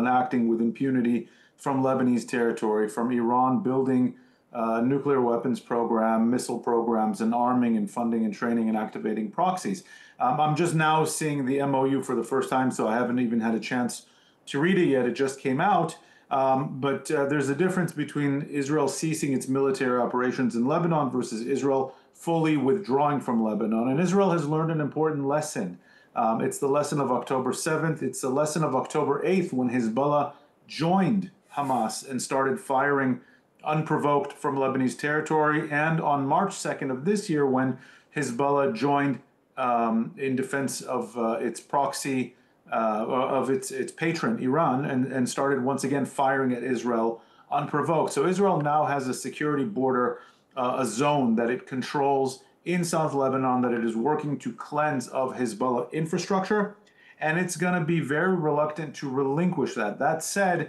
and acting with impunity from Lebanese territory, from Iran building nuclear weapons program, missile programs, and arming and funding and training and activating proxies. I'm just now seeing the MOU for the first time, so I haven't even had a chance to read it yet. It just came out. But there's a difference between Israel ceasing its military operations in Lebanon versus Israel fully withdrawing from Lebanon. And Israel has learned an important lesson. It's the lesson of October 7th. It's the lesson of October 8th when Hezbollah joined Hamas and started firing unprovoked from Lebanese territory. And on March 2nd of this year, when Hezbollah joined in defense of its proxy, of its patron, Iran, and started once again firing at Israel unprovoked. So Israel now has a security border, a zone that it controls in South Lebanon that it is working to cleanse of Hezbollah infrastructure, and it's going to be very reluctant to relinquish that. That said,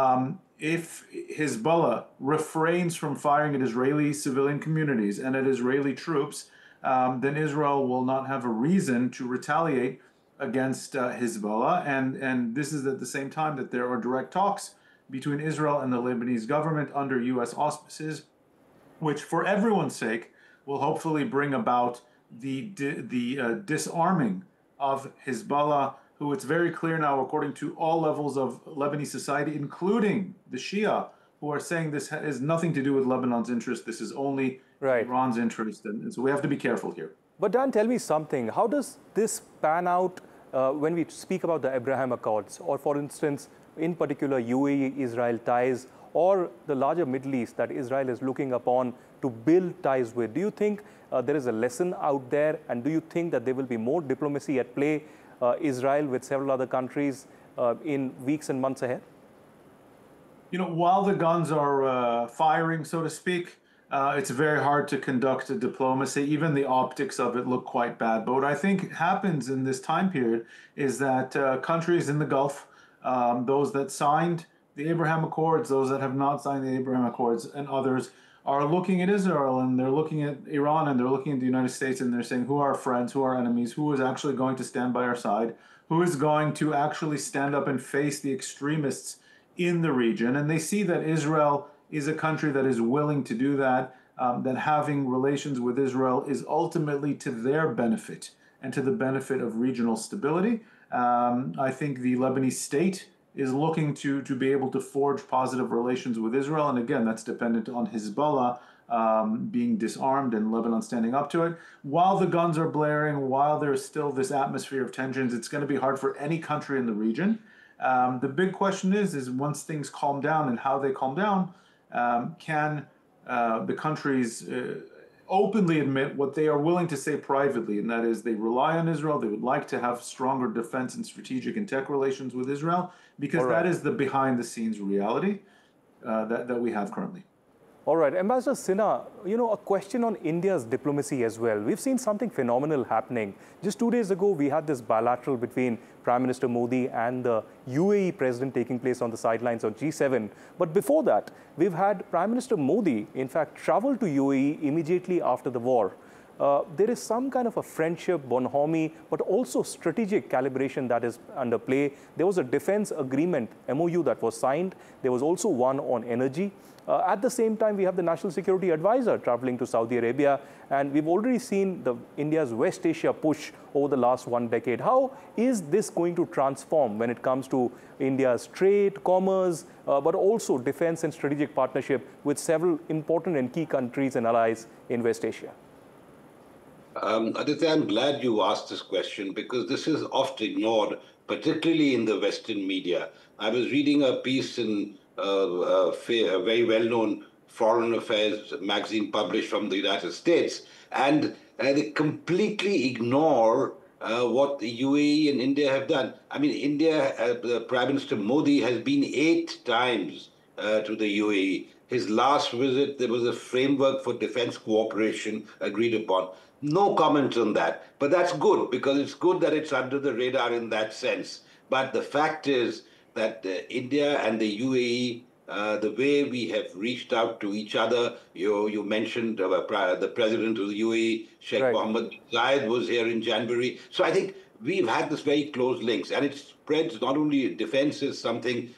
if Hezbollah refrains from firing at Israeli civilian communities and at Israeli troops, then Israel will not have a reason to retaliate against Hezbollah. And this is at the same time that there are direct talks between Israel and the Lebanese government under U.S. auspices, which for everyone's sake will hopefully bring about the disarming of Hezbollah, who it's very clear now, according to all levels of Lebanese society, including the Shia, who are saying this has nothing to do with Lebanon's interest. This is only Iran's interest. And so we have to be careful here. But Dan, tell me something. How does this pan out when we speak about the Abraham Accords, or for instance, in particular, UAE-Israel ties, or the larger Middle East that Israel is looking upon to build ties with? Do you think there is a lesson out there, and do you think that there will be more diplomacy at play, Israel with several other countries in weeks and months ahead? You know, while the guns are firing, so to speak, it's very hard to conduct a diplomacy. Even the optics of it look quite bad. But what I think happens in this time period is that countries in the Gulf, those that signed the Abraham Accords, those that have not signed the Abraham Accords, and others are looking at Israel, and they're looking at Iran, and they're looking at the United States, and they're saying, who are our friends, who are our enemies, who is actually going to stand by our side, who is going to actually stand up and face the extremists in the region. And they see that Israel is a country that is willing to do that, that having relations with Israel is ultimately to their benefit and to the benefit of regional stability. I think the Lebanese state is looking to be able to forge positive relations with Israel. And again, that's dependent on Hezbollah being disarmed and Lebanon standing up to it. While the guns are blaring, while there's still this atmosphere of tensions, it's going to be hard for any country in the region. The big question is once things calm down and how they calm down, can the countries openly admit what they are willing to say privately, and that is they rely on Israel. They would like to have stronger defense and strategic and tech relations with Israel, because that is the behind-the-scenes reality that we have currently. All right, Ambassador Sinha, you know, a question on India's diplomacy as well. We've seen something phenomenal happening. Just 2 days ago, we had this bilateral between Prime Minister Modi and the UAE president taking place on the sidelines of G7. But before that, we've had Prime Minister Modi, in fact, travel to UAE immediately after the war. There is some kind of a friendship, bonhomie, but also strategic calibration that is under play. There was a defense agreement, MOU, that was signed. There was also one on energy. At the same time, we have the National Security Advisor traveling to Saudi Arabia, and we've already seen India's West Asia push over the last 1 decade. How is this going to transform when it comes to India's trade, commerce, but also defense and strategic partnership with several important and key countries and allies in West Asia? Aditya, I'm glad you asked this question, because this is oft ignored, particularly in the Western media. I was reading a piece in a very well-known foreign affairs magazine published from the United States, and they completely ignore what the UAE and India have done. I mean, India, Prime Minister Modi has been 8 times to the UAE. His last visit, there was a framework for defense cooperation agreed upon. No comment on that. But that's good, because it's good that it's under the radar in that sense. But the fact is that India and the UAE, the way we have reached out to each other, you mentioned the president of the UAE, Sheikh Mohammed bin Zayed, was here in January. So I think we've had this very close links, and it spreads not only defense is something